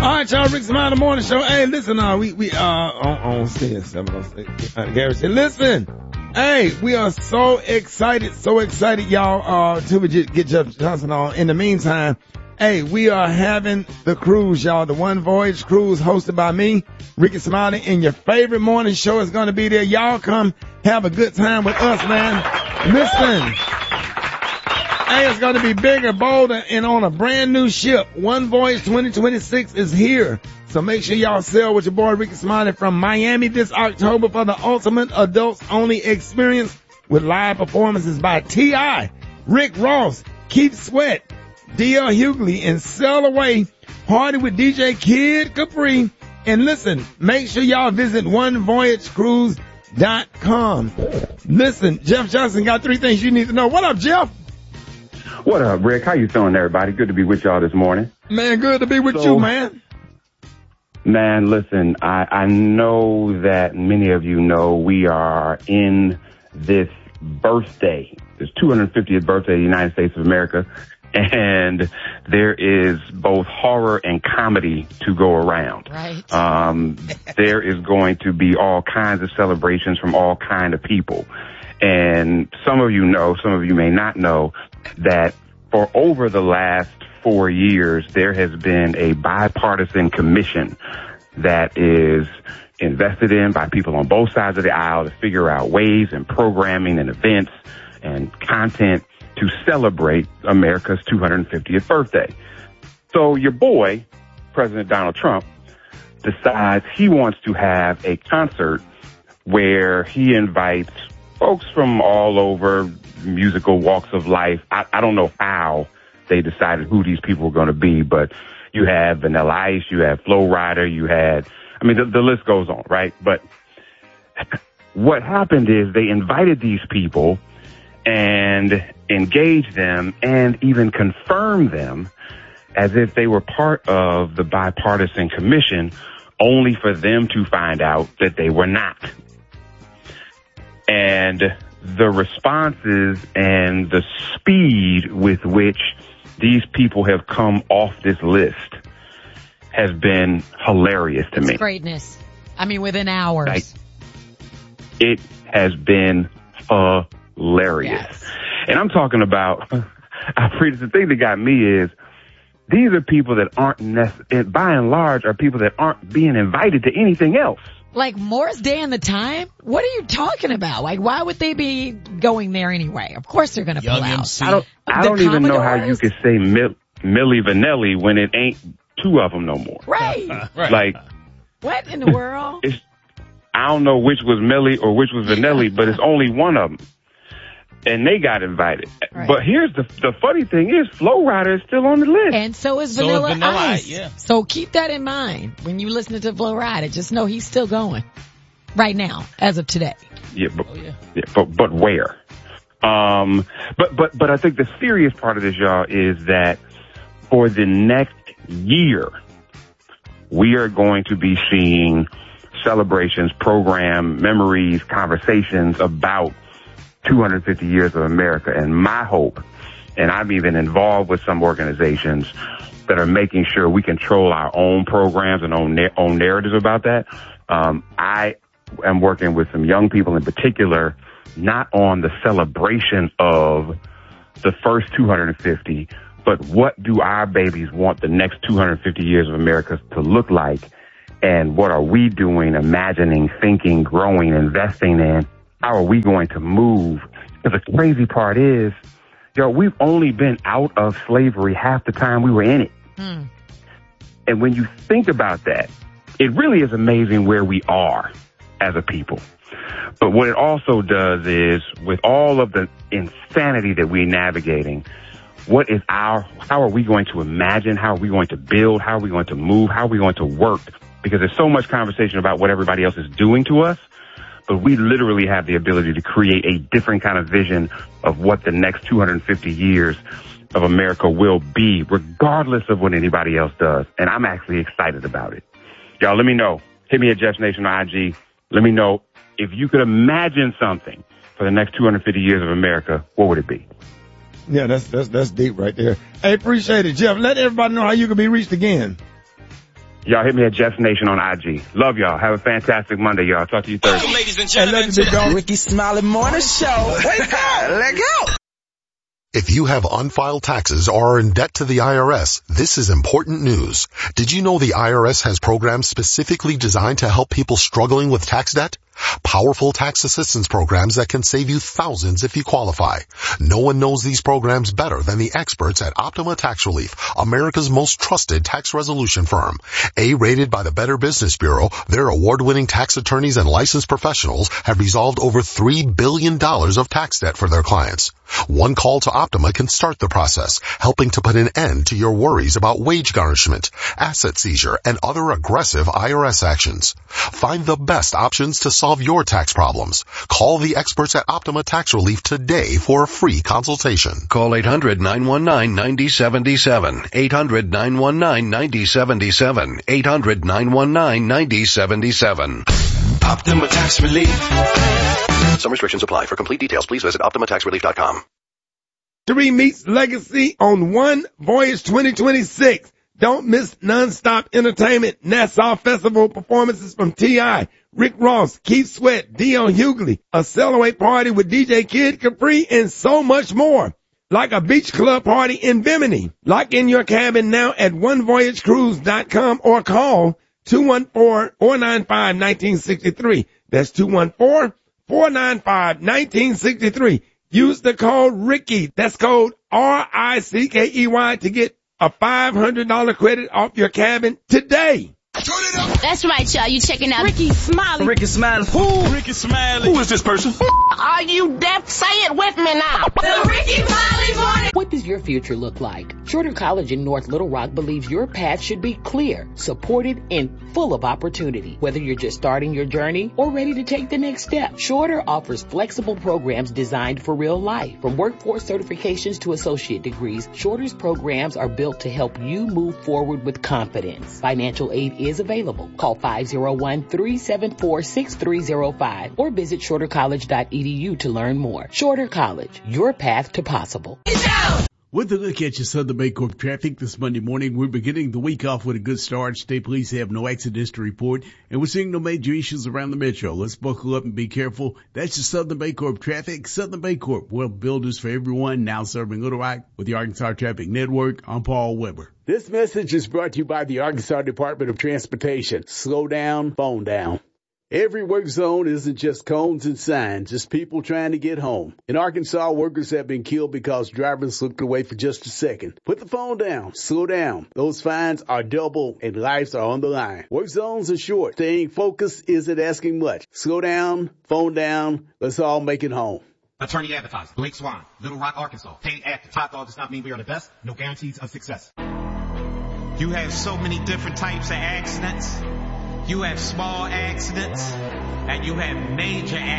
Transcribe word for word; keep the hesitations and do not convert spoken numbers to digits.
right, y'all, Rick Smiley Morning Show. Hey, listen, uh, we, we, uh, on, on stage, seven oh six. Uh, Gary said, listen, hey, we are so excited, so excited, y'all, uh, till we get Jeff Johnson on. In the meantime, hey, we are having the cruise, y'all, the One Voyage Cruise hosted by me, Ricky Smiley, and your favorite morning show is going to be there. Y'all come have a good time with us, man. Listen. Hey, it's going to be bigger, bolder, and on a brand new ship. One Voyage twenty twenty-six is here. So make sure y'all sail with your boy Ricky Smiley from Miami this October for the ultimate adults-only experience with live performances by T I, Rick Ross, Keith Sweat, D L Hughley, and Sail Away, party with D J Kid Capri. And listen, make sure y'all visit one voyage cruise dot com. Listen, Jeff Johnson got three things you need to know. What up, Jeff? What up, Rick? How you feeling, everybody? Good to be with y'all this morning. Man, good to be with so, you, man. Man, listen, I, I know that many of you know we are in this birthday, this two hundred fiftieth birthday of the United States of America, and there is both horror and comedy to go around. Right. Um, there is going to be all kinds of celebrations from all kinds of people. And some of you know, some of you may not know, that for over the last four years, there has been a bipartisan commission that is invested in by people on both sides of the aisle to figure out ways and programming and events and content to celebrate America's two hundred fiftieth birthday. So your boy, President Donald Trump, decides he wants to have a concert where he invites folks from all over musical walks of life. I, I don't know how they decided who these people were going to be, but you have Vanilla Ice, you have Flo Rida, you had, I mean, the, the list goes on, right? But what happened is they invited these people and engaged them and even confirmed them as if they were part of the bipartisan commission, only for them to find out that they were not. And the responses and the speed with which these people have come off this list has been hilarious to it's me. Greatness. I mean, within hours. Like, it has been hilarious. Yes. And I'm talking about, I the thing that got me is, these are people that aren't, nec- by and large, are people that aren't being invited to anything else. Like Morris Day and the Time? What are you talking about? Like, why would they be going there anyway? Of course they're going to pull out. M C. I don't, I don't even know how you could say Mil- Milli Vanilli when it ain't two of them no more. Right. Right. Like, What in the world? it's, I don't know which was Millie or which was Vanilli, but it's only one of them. And they got invited. Right. But here's the the funny thing is, Flo Rida is still on the list. And so is So is Vanilla, Vanilla Ice. Ice, yeah. So keep that in mind when you listen to Flo Rida. Just know he's still going right now, as of today. Yeah, but, Oh, yeah. yeah, but but where? Um, but but but I think the serious part of this, y'all, is that for the next year, we are going to be seeing celebrations, program, memories, conversations about two hundred fifty years of America. And my hope, and I'm even involved with some organizations that are making sure we control our own programs and own, na- own narratives about that. Um, I am working with some young people in particular, not on the celebration of the first two hundred fifty, but what do our babies want the next two hundred fifty years of America to look like? And what are we doing, imagining, thinking, growing, investing in? How are we going to move? Because the crazy part is, yo, we've only been out of slavery half the time we were in it. Mm. And when you think about that, it really is amazing where we are as a people. But what it also does is, with all of the insanity that we're navigating, what is our, how are we going to imagine? How are we going to build? How are we going to move? How are we going to work? Because there's so much conversation about what everybody else is doing to us, but we literally have the ability to create a different kind of vision of what the next two hundred fifty years of America will be, regardless of what anybody else does. And I'm actually excited about it. Y'all, let me know. Hit me at Jeff Nation on I G. Let me know if you could imagine something for the next two hundred fifty years of America, what would it be? Yeah, that's that's that's deep right there. Hey, appreciate it, Jeff. Let everybody know how you can be reached again. Y'all hit me at Jess Nation on I G. Love y'all. Have a fantastic Monday, y'all. Talk to you Thursday. Ladies and gentlemen, to the Ricky Smiley Morning Show. Wake up. Let go. If you have unfiled taxes or are in debt to the I R S, this is important news. Did you know the I R S has programs specifically designed to help people struggling with tax debt? Powerful tax assistance programs that can save you thousands if you qualify. No one knows these programs better than the experts at Optima Tax Relief, America's most trusted tax resolution firm. A-rated by the Better Business Bureau, their award-winning tax attorneys and licensed professionals have resolved over three billion dollars of tax debt for their clients. One call to Optima can start the process, helping to put an end to your worries about wage garnishment, asset seizure, and other aggressive I R S actions. Find the best options to solve your tax problems. Call the experts at Optima Tax Relief today for a free consultation. Call eight hundred, nine one nine, nine zero seven seven. eight hundred, nine one nine, nine zero seven seven. eight hundred, nine one nine, nine zero seven seven. Optima Tax Relief. Some restrictions apply. For complete details, please visit optima tax relief dot com. Three meets Legacy on One Voyage twenty twenty-six. Don't miss nonstop entertainment, Nassau Festival performances from T I, Rick Ross, Keith Sweat, Dion Hughley, a Celebrate party with D J Kid Capri, and so much more. Like a beach club party in Bimini. Lock in your cabin now at one voyage cruise dot com or call two one four, four nine five, one nine six three. That's two one four, four nine five, one nine six three. Use the code Ricky. That's code R I C K E Y to get a five hundred dollars credit off your cabin today. That's right, y'all. You checking out Ricky Smiley. Ricky Smiley. Who? Ricky Smiley. Who is this person? Are you deaf? Say it with me now. The Ricky Smiley Morning. What does your future look like? Shorter College in North Little Rock believes your path should be clear, supported, and full of opportunity. Whether you're just starting your journey or ready to take the next step, Shorter offers flexible programs designed for real life. From workforce certifications to associate degrees, Shorter's programs are built to help you move forward with confidence. Financial aid is available. Call five oh one, three seven four, six three oh five or visit shorter college dot e d u to learn more. Shorter College, your path to possible. With a look at your Southern Baycorp traffic this Monday morning, we're beginning the week off with a good start. State police have no accidents to report, and we're seeing no major issues around the metro. Let's buckle up and be careful. That's your Southern Baycorp traffic. Southern Baycorp, well, builders for everyone, now serving Little Rock with the Arkansas Traffic Network. I'm Paul Weber. This message is brought to you by the Arkansas Department of Transportation. Slow down, phone down. Every work zone isn't just cones and signs, it's people trying to get home. In Arkansas, workers have been killed because drivers looked away for just a second. Put the phone down. Slow down. Those fines are double and lives are on the line. Work zones are short. Staying focused isn't asking much. Slow down, phone down. Let's all make it home. Attorney advertiser, Blake Swan, Little Rock, Arkansas. Paid actor. Top dog does not mean we are the best. No guarantees of success. You have so many different types of accidents. You have small accidents, and you have major accidents.